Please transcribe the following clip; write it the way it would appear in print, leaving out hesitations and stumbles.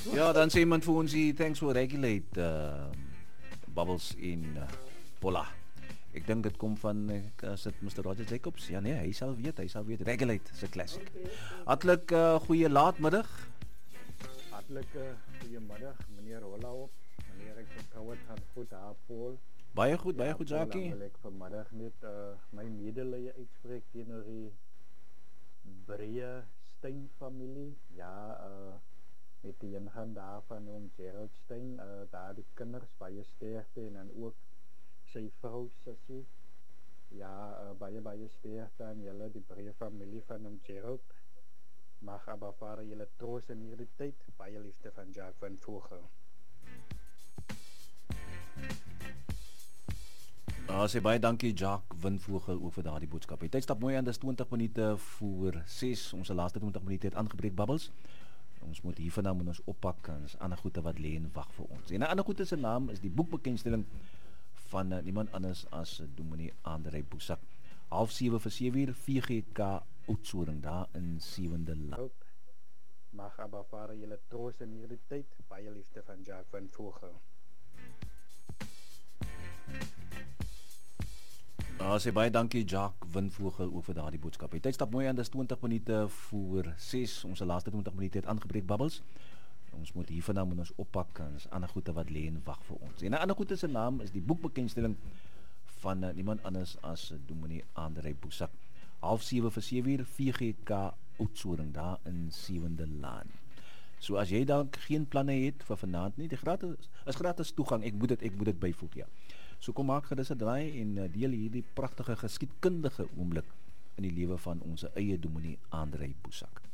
Ja, dan sê iemand vir ons hier, thanks for regulate bubbles in Pola. Ek dink dit kom van is dit Mr. Roger Jacobs? Ja nee, hy sal weet, Regulate is 'n classic. Hartlik goeie laatmiddag. Hartlike goeiemiddag, meneer Hollaop. Meneer, ek vertrou dit gaan goed daar, Paul. Baie goed, Jackie. Dan wil ek vanmiddag net my medelee uitspreek teenoor die Breë Steyn familie. Ja, met die ingaan daar van oom Gerald Steyn, daar die kinders baie sterkte en dan ook sy vrou Sissie. Ja, baie sterkte aan julle, die Breë familie van oom Gerald. Mag Abba Vader julle troos in hierdie tyd. Baie liefde van Jacques van Vogel. Sê baie dankie Jacques Winvogel ook vir daardie boodskap. Die tyd stap mooi aan, dis 20 minute voor 6. Ons laaste 20 minute het aangebreek Bubbles. Ons moet hiervandaan moet ons oppak en is ander goede wat lê en wag vir ons. En 'n ander goede se naam is die boekbekendstelling van niemand anders as Dominee Andrei Boesak. 6:30 vir 7:00 VGK Oudtshoorn daar in 7de Land. Mag Abba Vader julle troos in hierdie tyd. Baie liefde van Jacques van Vogel. Sê baie dankie Jacques Winvogel ook vir daardie boodskap. Die tyd stap mooi aan, dis 20 minute voor 6. Ons laaste 20 minute het aangebreek Bubbles. Ons moet hiervandaan moet ons oppak en is ander goede wat lê en wag vir ons. En 'n ander goede se naam is die boekbekendstelling van niemand anders as Dominee Andrei Boesak. 6:30 vir 7:00 VGK Oudtshoorn daar in 7de Laan. So as jy dalk geen planne het vir vanaand nie, die gratis toegang. Ek moet dit byvoeg, ja. So kom maak gerus 'n draai en deel hierdie pragtige geskiedkundige oomblik in die lewe van ons eie Dominee Andrei Boesak.